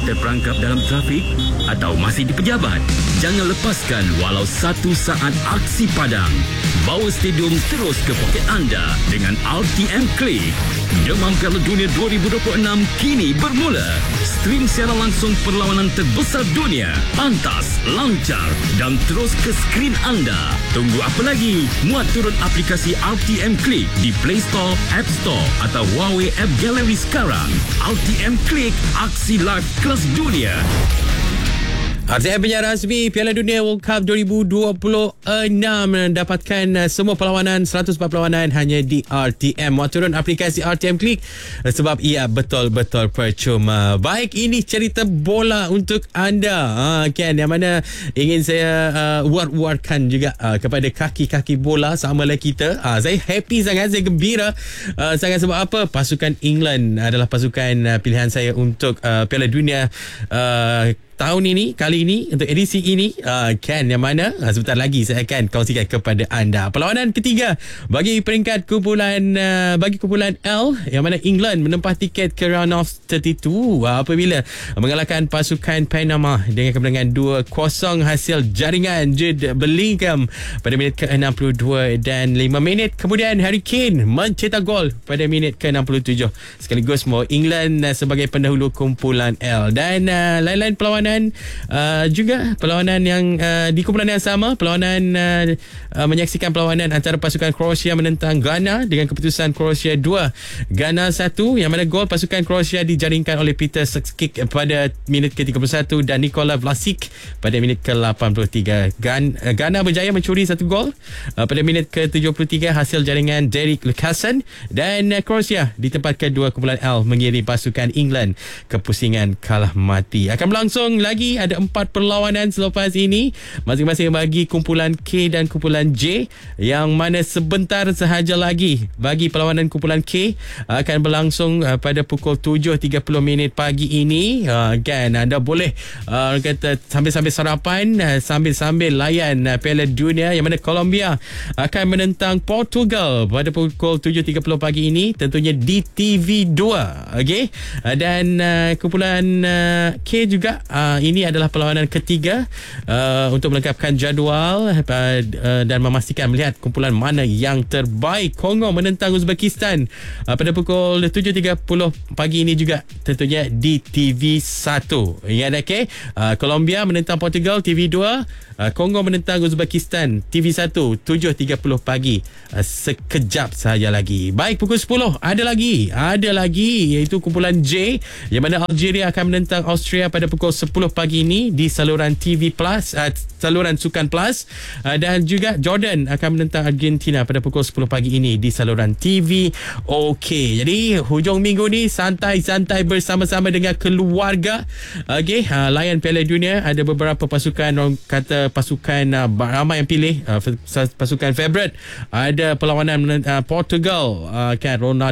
terperangkap dalam trafik atau masih di pejabat? Jangan lepaskan walau 1 saat aksi padang. Bawa stadium terus ke poket anda dengan RTM Click. Demam Piala Dunia 2026 kini bermula. Stream siaran langsung perlawanan terbesar dunia. Pantas, lancar dan terus ke skrin anda. Tunggu apa lagi? Muat turun aplikasi RTM Click di Play Store, App Store atau Huawei App Gallery sekarang. RTM Click, aksi live kelas dunia. RTM penyiar rasmi Piala Dunia World Cup 2026 mendapatkan semua perlawanan, 104 perlawanan hanya di RTM. Muat turun aplikasi RTM Click sebab ia betul-betul percuma. Baik, ini cerita bola untuk anda kan, yang mana ingin saya war-warkan juga kepada kaki-kaki bola samalah kita. Saya happy sangat, saya gembira sangat. Sebab apa? Pasukan England adalah pasukan pilihan saya untuk Piala Dunia tahun ini, kali ini, untuk edisi ini kan, yang mana sebentar lagi saya akan kongsikan kepada anda. Perlawanan ketiga bagi peringkat kumpulan L, yang mana England menempah tiket ke round of 32 apabila mengalahkan pasukan Panama dengan kemenangan 2-0 hasil jaringan Jude Bellingham pada minit ke-62 dan 5 minit kemudian Harry Kane mencetak gol pada minit ke-67 sekaligus membawa England sebagai pendahulu kumpulan L. Dan lain-lain perlawanan juga perlawanan yang di kumpulan yang sama, perlawanan menyaksikan perlawanan antara pasukan Croatia menentang Ghana dengan keputusan Croatia 2 Ghana 1, yang mana gol pasukan Croatia dijaringkan oleh Peter Skrčić pada minit ke-31 dan Nikola Vlasic pada minit ke-83. Ghana berjaya mencuri 1 gol pada minit ke-73 hasil jaringan Derek Lucassen, dan Croatia di tempat kedua kumpulan L mengiringi pasukan England ke pusingan kalah mati. Akan berlangsung lagi ada 4 perlawanan selepas ini, masing-masing bagi kumpulan K dan kumpulan J, yang mana sebentar sahaja lagi bagi perlawanan kumpulan K akan berlangsung pada pukul 7.30 pagi ini. Kan anda boleh kata sambil-sambil sarapan, sambil-sambil layan Piala Dunia, yang mana Colombia akan menentang Portugal pada pukul 7.30 pagi ini, tentunya di TV2. Okey, dan kumpulan K juga ini adalah perlawanan ketiga untuk melengkapkan jadual dan memastikan melihat kumpulan mana yang terbaik. Kongo menentang Uzbekistan pada pukul 7.30 pagi ini juga, tentunya di TV1. Ingat, okey, Colombia menentang Portugal TV2, Kongo menentang Uzbekistan TV1 7.30 pagi, sekejap sahaja lagi. Baik, pukul 10 ada lagi iaitu kumpulan J, yang mana Algeria akan menentang Austria pada pukul 10 pagi ini di saluran TV Plus, saluran Sukan Plus, dan juga Jordan akan menentang Argentina pada pukul 10 pagi ini di saluran TV OK. Jadi hujung minggu ni santai-santai bersama-sama dengan keluarga. Okey, layan Piala Dunia. Ada beberapa pasukan, orang kata pasukan ramai yang pilih pasukan favourite. Ada perlawanan Portugal, kan, Ronaldo